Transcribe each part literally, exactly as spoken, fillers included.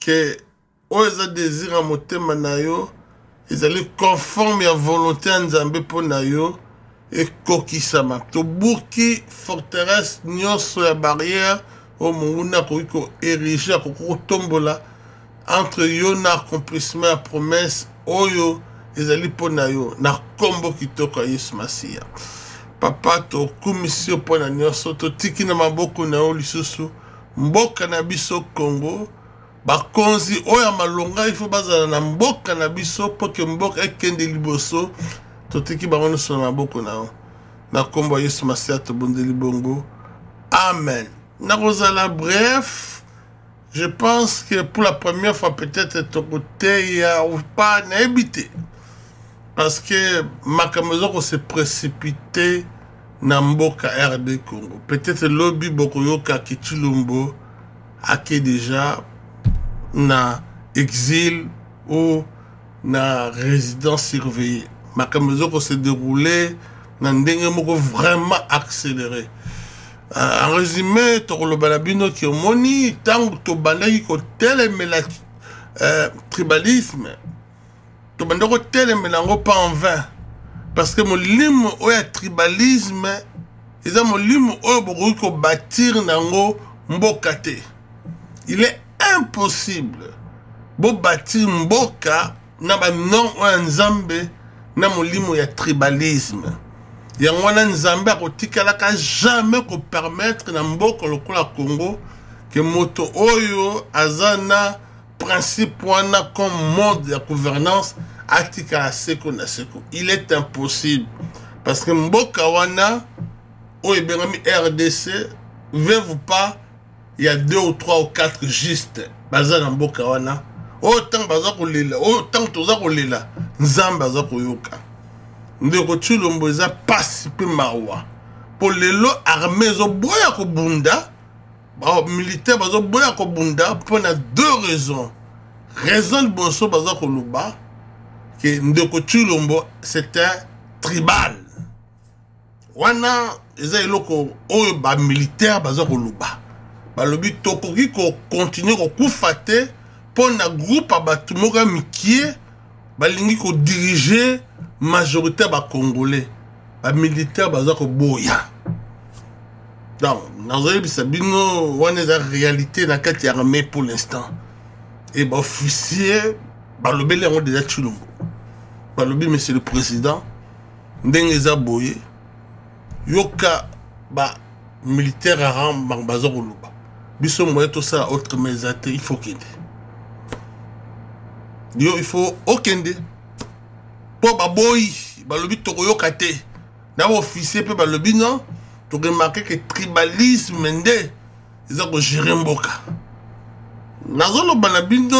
que oyo eza désir ya motema na yo ezali conforme ya volonté ya Nzambe mpo na yo ekokisama. Tobuki forteresse nyonso ya barrière oyo monguna akoki koérige akoki kotombola entre yo na accomplissement ya promesse oyo ezali mpo na yo na kombo kitoko ya Yesu Masiya. Papa tokumisi yo mpo na nyonso totiki na maboko na yo lisusu mboka na biso Congo bakonzi oyo malonga ifo bazala na mboka na biso po ke mboka ekende liboso totiki bango nyonso na maboko na yo na kombo ya Yesu Masiya tobondeli bongo amen. Nakozala bref, je pense que pour la première fois peut-être ton côté il y a ou pas n'habité parce que ma kamezoko s'est précipité na mboka R D Congo. Peut-être lobby bokoyoka Kichilumbo ake déjà na exil ou na résidence surveillée. Ma kamezoko s'est déroulé na ndenge moko vraiment accéléré. Euh, en résumé, Tokolobalabino qui omoni tant to bandaki ko telemela euh, tribalisme. To bandako telemelango pas en vain. Parce que mon limo oya tribalisme, eza mon limo oya bokoki ko bâtir nango mbokate. Il est impossible bo bâtir mboka na ba non oya Nzambe na mon limo ya tribalisme. Yango wana Nzambe akotikalaka jamais ko permettre na mboka lokola Congo que moto oyo azana principe wana comme mode de gouvernance atikala seko na seko. Il est impossible parce que mboka wana oyo bengami R D C, veuve pas il y a deux ou trois ou quatre juste bazana mboka wana autant baza kolela autant toza kolela Nzambe aza koyoka. Ndeko Tshilombo eza pasi pe mawa po lelo armée zo boya ko bunda ba militaire bazo boya ko bunda pour na deux raisons. Raison de boso baza ko luba que Ndeko Tshilombo c'était tribal. Wana eza eloko oyo ba militaire baza ko luba. Ba lobi tokoki ko continuer ko kufate pour na groupe abatu moka mikie balingi ko diriger majorité ba congolais ba militaire baza ko boya. Donc nazoyi bisabino wana za réalité na kati ya armée pour l'instant. Et ba officier ba lobele on déjà Tshilombo. Ba lobi monsieur le président ndenge za boye yoka ba militaire aram baza ko luba. Biso moye to ça autre mesate il faut kende. Yo il faut okende. Po baboy balobi tokoyoka te na officier pe balobi non to remarquer que tribalisme nde ils ont géré mboka nazolo banabindo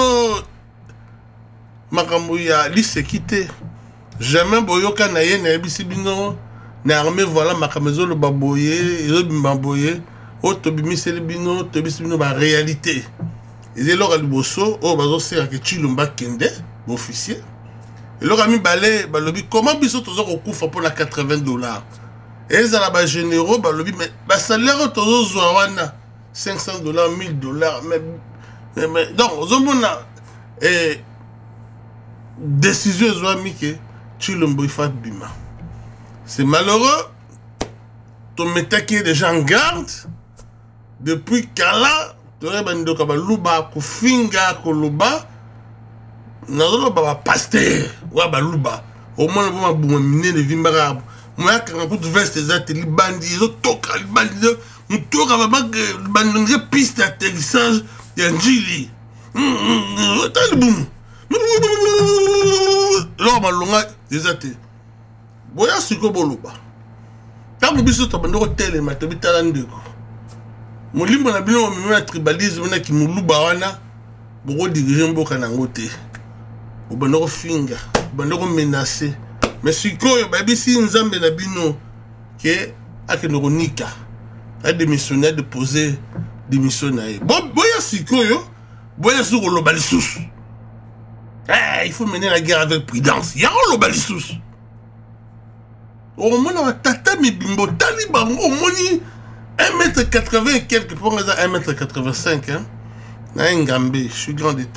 makambo ya lisekite jamais boyoka na ye na ebisi bino na armée voilà makambo lo baboye ils ont baboye o to bimiseli bino to bisi bino ba réalité ils est là liboso o bazo sera que Tshilombo kende officier. Et leur ami balé, balobi, comment biso tozo kokufa pour la quatre-vingts dollars? Et ils ont les généraux, balobi, mais le salaire tozo zouawana cinq cents dollars, mille dollars, mais, mais, mais donc, zomona, et décision zouami que Tshilombo il faut bima. C'est malheureux, ton métier qui est déjà en garde, depuis Kala, tu aurais bando kabaluba, kufinga, koluba, nazolo baba pasteur wa baluba au moins ba buma mine de vimbara moi quand on peut veste ezate li bandi zo toka li bandi mutoka baba bandi piste d'atterrissage ya njili tali bum lo malonga ezate boya siko boluba tango biso to bando ko tele matabitala ndeko molimbo na bino mo tribalisme na ki muluba wana boko diriger mboka na ngote. Ou bandoko finga, bandoko menacé. Mais si quoi, baby si Nzambe na bino que akenoko nika, a démissionné de poser démission na ye. Bon, boya si quoi yo, boya sur le balisous. Eh, il faut mener la guerre avec prudence. Y'a le balisous. Au moins on tata mi bimbo taliban au moins un mètre quatre-vingts et quelques pour un mètre quatre-vingt-cinq hein. Na ngambé, je suis grand d'état.